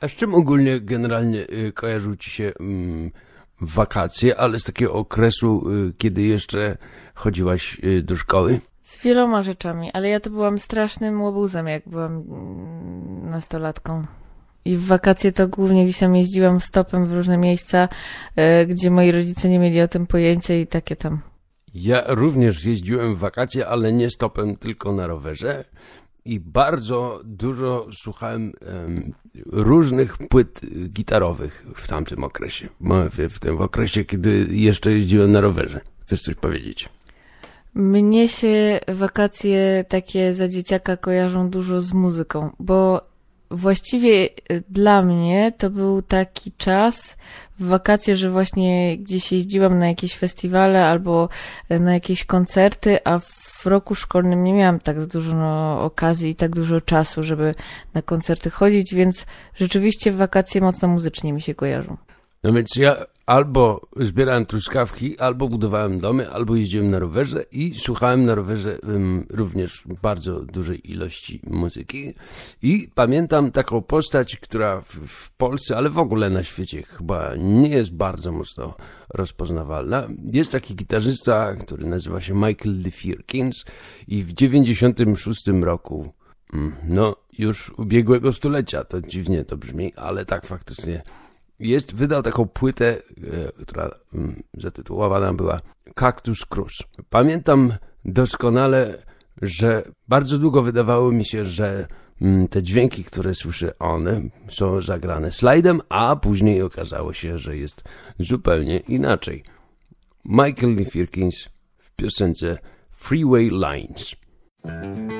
A z czym ogólnie generalnie kojarzą ci się wakacje, ale z takiego okresu, kiedy jeszcze chodziłaś do szkoły? Z wieloma rzeczami, ale ja to byłam strasznym łobuzem, jak byłam nastolatką. I w wakacje to głównie gdzieś tam jeździłam stopem w różne miejsca, gdzie moi rodzice nie mieli o tym pojęcia i takie tam. Ja również jeździłem w wakacje, ale nie stopem, tylko na rowerze. I bardzo dużo słuchałem różnych płyt gitarowych w tamtym okresie. W tym okresie, kiedy jeszcze jeździłem na rowerze. Chcesz coś powiedzieć? Mnie się wakacje takie za dzieciaka kojarzą dużo z muzyką, bo właściwie dla mnie to był taki czas w wakacje, że właśnie gdzieś jeździłam na jakieś festiwale albo na jakieś koncerty, a w roku szkolnym nie miałam tak dużo okazji i tak dużo czasu, żeby na koncerty chodzić, więc rzeczywiście wakacje mocno muzycznie mi się kojarzą. No więc ja albo zbierałem truskawki, albo budowałem domy, albo jeździłem na rowerze i słuchałem na rowerze również bardzo dużej ilości muzyki. I pamiętam taką postać, która w Polsce, ale w ogóle na świecie chyba nie jest bardzo mocno rozpoznawalna. Jest taki gitarzysta, który nazywa się Michael Lee Firkins i w 96 roku, no już ubiegłego stulecia, to dziwnie to brzmi, ale tak faktycznie wydał taką płytę, która zatytułowana była Cactus Cruise. Pamiętam doskonale, że bardzo długo wydawało mi się, że te dźwięki, które słyszę, one są zagrane slajdem, a później okazało się, że jest zupełnie inaczej. Michael Lee Firkins w piosence Freeway Lines.